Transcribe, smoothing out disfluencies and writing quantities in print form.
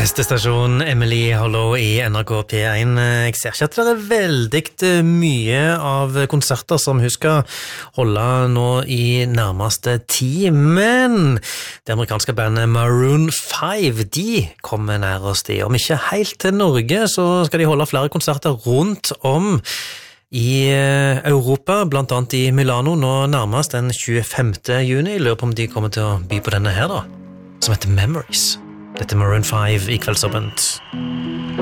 Hestestasjon Emily Hollow i NRK P1. Jeg ser ikke at det veldig mye av konserter som hun skal holde nå i nærmeste tid, men det amerikanske bandet Maroon 5, de kommer nær oss de. Om ikke helt til Norge, så skal de holde flere konserter rundt om i Europa, blant annet i Milano, nå nærmest den 25. juni. Jeg lurer på om de kommer til å by på denne her da, som heter Memories. Dette er Maroon 5 i Kveldsåpent.